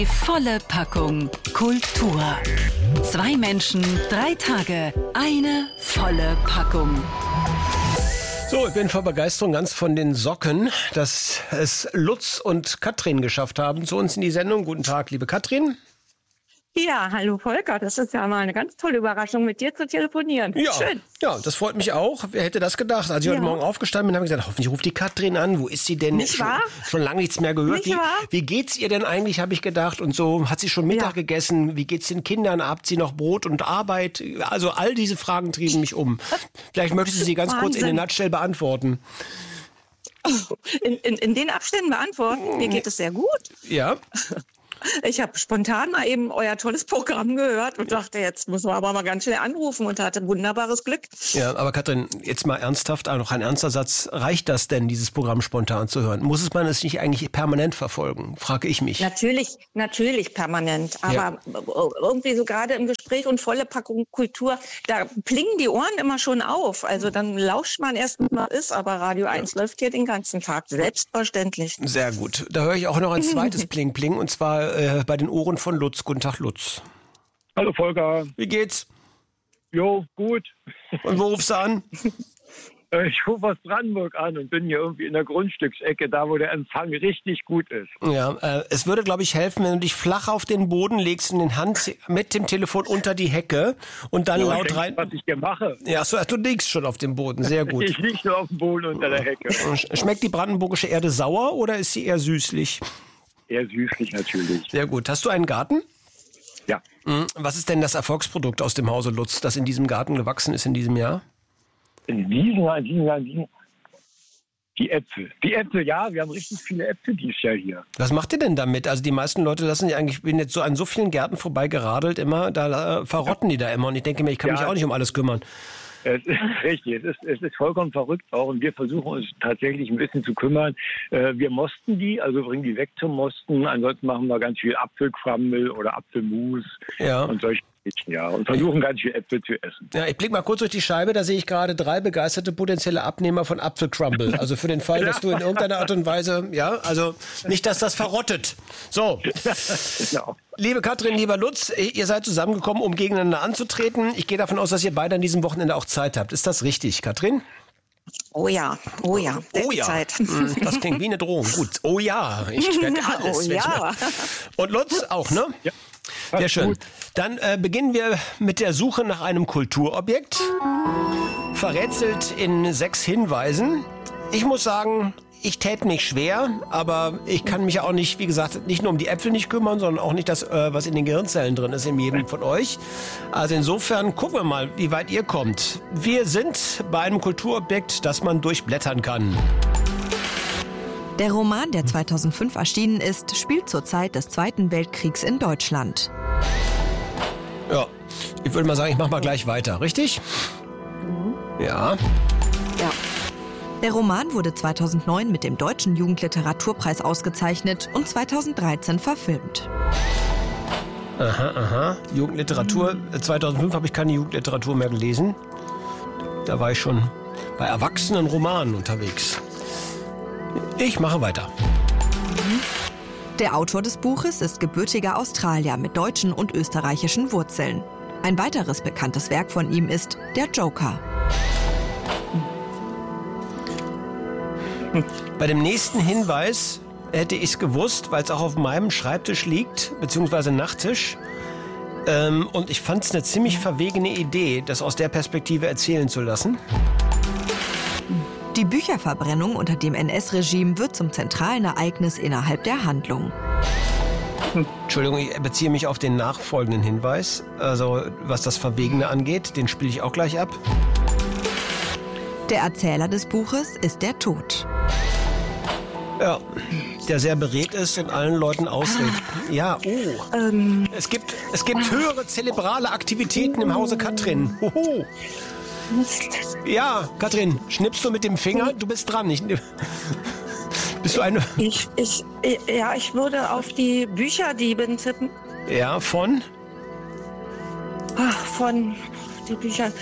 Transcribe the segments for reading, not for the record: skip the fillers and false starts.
Volle Packung Kultur. 2 Menschen, 3 Tage, eine volle Packung. So, ich bin vor Begeisterung ganz von den Socken, dass es Lutz und Katrin geschafft haben zu uns in die Sendung. Guten Tag, liebe Katrin. Ja, hallo Volker, das ist ja mal eine ganz tolle Überraschung, mit dir zu telefonieren. Ja, schön. Ja, das freut mich auch. Wer hätte das gedacht? Als ich heute Morgen aufgestanden bin, habe ich gesagt, hoffentlich ruft die Katrin an. Wo ist sie denn? Nicht wahr? Schon lange nichts mehr gehört. Wie geht's ihr denn eigentlich, habe ich gedacht. Und so, hat sie schon Mittag gegessen? Wie geht's den Kindern? Habt sie noch Brot und Arbeit? Also all diese Fragen trieben mich um. Vielleicht möchtest du sie ganz kurz in den Nutshell beantworten. In den Abständen beantworten? Mir geht es sehr gut. Ja. Ich habe spontan mal eben euer tolles Programm gehört und dachte, jetzt müssen wir aber mal ganz schnell anrufen und hatte wunderbares Glück. Ja, aber Katrin, jetzt mal ernsthaft, noch ein ernster Satz. Reicht das denn, dieses Programm spontan zu hören? Muss man es nicht eigentlich permanent verfolgen, frage ich mich. Natürlich permanent. Aber irgendwie so gerade im Gespräch und volle Packung Kultur, da plingen die Ohren immer schon auf. Also dann lauscht man erst mal aber Radio 1 läuft hier den ganzen Tag, selbstverständlich. Sehr gut. Da höre ich auch noch ein zweites Pling-Pling und zwar bei den Ohren von Lutz. Guten Tag, Lutz. Hallo Volker. Wie geht's? Jo, gut. Und wo rufst du an? Ich rufe aus Brandenburg an und bin hier irgendwie in der Grundstücksecke, da wo der Empfang richtig gut ist. Ja, es würde, glaube ich, helfen, wenn du dich flach auf den Boden legst und den Hand mit dem Telefon unter die Hecke und dann laut rein... Was ich hier mache. Ja, so, du liegst schon auf dem Boden, sehr gut. Ich liege nur auf dem Boden unter der Hecke. Schmeckt die brandenburgische Erde sauer oder ist sie eher süßlich? Eher süßlich natürlich. Sehr gut. Hast du einen Garten? Ja. Was ist denn das Erfolgsprodukt aus dem Hause Lutz, das in diesem Garten gewachsen ist in diesem Jahr? In diesem Jahr, die Äpfel. Die Äpfel, ja, wir haben richtig viele Äpfel dieses Jahr hier. Was macht ihr denn damit? Also die meisten Leute lassen ja eigentlich, ich bin jetzt so an so vielen Gärten vorbeigeradelt immer, da verrotten die da immer und ich denke mir, ich kann mich auch nicht um alles kümmern. Es ist richtig, es ist vollkommen verrückt auch und wir versuchen uns tatsächlich ein bisschen zu kümmern. Wir mosten die, also bringen die weg zum Mosten. Ansonsten machen wir ganz viel Apfelcrumble oder Apfelmus und solche Geschichten, und versuchen ganz viel Äpfel zu essen. Ja, ich blicke mal kurz durch die Scheibe, da sehe ich gerade 3 begeisterte potenzielle Abnehmer von Apfelcrumble. Also für den Fall, dass du in irgendeiner Art und Weise, also nicht, dass das verrottet. So. Genau. Liebe Katrin, lieber Lutz, ihr seid zusammengekommen, um gegeneinander anzutreten. Ich gehe davon aus, dass ihr beide an diesem Wochenende auch Zeit habt. Ist das richtig, Katrin? Oh ja. Zeit. Das klingt wie eine Drohung. Gut. Oh ja, ich werde alles. Und Lutz auch, ne? Ja. Sehr schön. Gut. Dann beginnen wir mit der Suche nach einem Kulturobjekt. Verrätselt in 6 Hinweisen. Ich muss sagen, ich täte mich schwer, aber ich kann mich auch nicht, wie gesagt, nicht nur um die Äpfel nicht kümmern, sondern auch nicht das, was in den Gehirnzellen drin ist in jedem von euch. Also insofern gucken wir mal, wie weit ihr kommt. Wir sind bei einem Kulturobjekt, das man durchblättern kann. Der Roman, der 2005 erschienen ist, spielt zur Zeit des Zweiten Weltkriegs in Deutschland. Ja, ich würde mal sagen, ich mache mal gleich weiter, richtig? Ja. Der Roman wurde 2009 mit dem Deutschen Jugendliteraturpreis ausgezeichnet und 2013 verfilmt. Aha. Jugendliteratur. 2005 habe ich keine Jugendliteratur mehr gelesen. Da war ich schon bei erwachsenen Romanen unterwegs. Ich mache weiter. Der Autor des Buches ist gebürtiger Australier mit deutschen und österreichischen Wurzeln. Ein weiteres bekanntes Werk von ihm ist Der Joker. Bei dem nächsten Hinweis hätte ich es gewusst, weil es auch auf meinem Schreibtisch liegt, beziehungsweise Nachttisch. Und ich fand es eine ziemlich verwegene Idee, das aus der Perspektive erzählen zu lassen. Die Bücherverbrennung unter dem NS-Regime wird zum zentralen Ereignis innerhalb der Handlung. Entschuldigung, ich beziehe mich auf den nachfolgenden Hinweis. Also was das Verwegene angeht, den spiele ich auch gleich ab. Der Erzähler des Buches ist der Tod. Ja, der sehr beredt ist und allen Leuten ausredet. Ja, Es gibt höhere zerebrale Aktivitäten im Hause Katrin. Hoho. Ja, Katrin, schnippst du mit dem Finger? Du bist dran. Bist du eine... Ich würde auf die Bücherdieben tippen. Ja, von? Von die Bücher...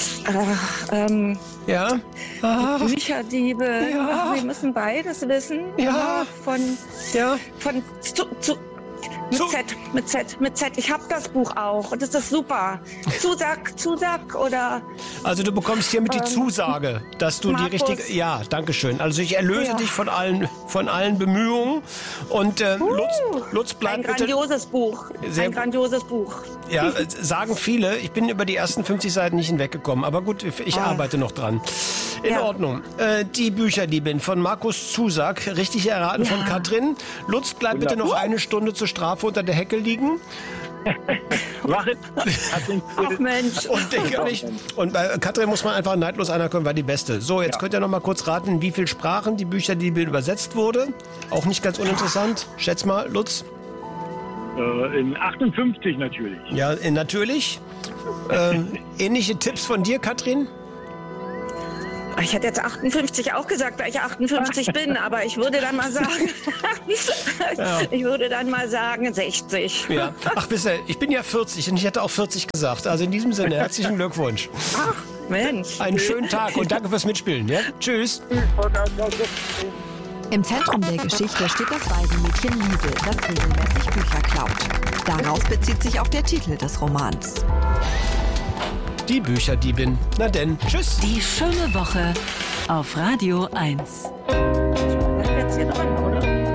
Ja? Bücherdiebe. Ja. Wir müssen beides wissen. Ja. Von Mit Z. Ich habe das Buch auch und das ist super. Zusack oder... Also du bekommst hiermit die Zusage, dass du Markus. die richtige... Ja, danke schön. Also ich erlöse dich von allen Bemühungen und Lutz bleibt bitte... Ein grandioses Buch. Ja, sagen viele. Ich bin über die ersten 50 Seiten nicht hinweggekommen, aber gut, ich arbeite noch dran. In Ordnung. Die Bücherdiebin von Markus Zusack, richtig erraten von Katrin. Lutz, bleib bitte noch eine Stunde zur Strafe unter der Hecke liegen. Mach es. Ach Mensch. Und denke nicht. Und bei Katrin muss man einfach neidlos anerkennen, war die Beste. So, jetzt könnt ihr noch mal kurz raten, in wie viele Sprachen die Bücherdiebin übersetzt wurde. Auch nicht ganz uninteressant. Schätz mal, Lutz. In 58 natürlich. Ja, natürlich. Ähnliche Tipps von dir, Katrin? Ich hätte jetzt 58 auch gesagt, weil ich 58 bin, aber ich würde dann mal sagen, 60. Ja. Ach, wisst ihr, ich bin ja 40 und ich hätte auch 40 gesagt. Also in diesem Sinne, herzlichen Glückwunsch. Ach, Mensch. Einen schönen Tag und danke fürs Mitspielen. Ja? Tschüss. Im Zentrum der Geschichte steht das Waisenmädchen Liesel, das regelmäßig Bücher klaut. Darauf bezieht sich auch der Titel des Romans. Die Bücherdiebin. Na denn, tschüss. Die schöne Woche auf Radio 1. Das wird's hier drin.